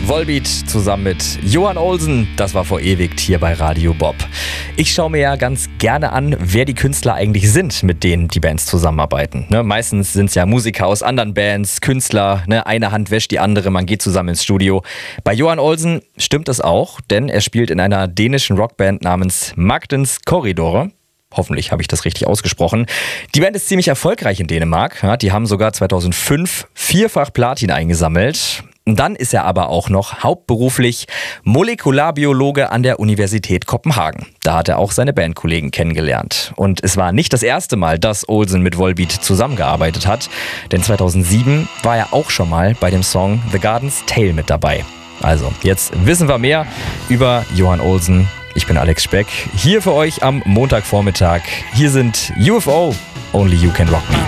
Volbeat zusammen mit Johan Olsen, das war vor ewig hier bei Radio Bob. Ich schaue mir ja ganz gerne an, wer die Künstler eigentlich sind, mit denen die Bands zusammenarbeiten. Meistens sind es ja Musiker aus anderen Bands, Künstler, eine Hand wäscht die andere, man geht zusammen ins Studio. Bei Johan Olsen stimmt das auch, denn er spielt in einer dänischen Rockband namens Magdens Korridorer. Hoffentlich habe ich das richtig ausgesprochen. Die Band ist ziemlich erfolgreich in Dänemark. Die haben sogar 2005 4-fach Platin eingesammelt. Dann ist er aber auch noch hauptberuflich Molekularbiologe an der Universität Kopenhagen. Da hat er auch seine Bandkollegen kennengelernt. Und es war nicht das erste Mal, dass Olsen mit Volbeat zusammengearbeitet hat. Denn 2007 war er auch schon mal bei dem Song The Garden's Tale mit dabei. Also, jetzt wissen wir mehr über Johan Olsen. Ich bin Alex Speck, hier für euch am Montagvormittag. Hier sind UFO, Only You Can Rock Me.